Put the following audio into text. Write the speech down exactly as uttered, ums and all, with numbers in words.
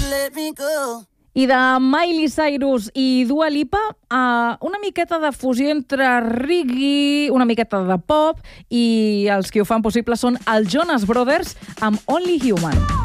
let me go. I de Miley Cyrus i Dua Lipa, uh, una miqueta de fusió entre reggae, una miqueta de pop, i els que ho fan possible són els Jonas Brothers amb Only Human.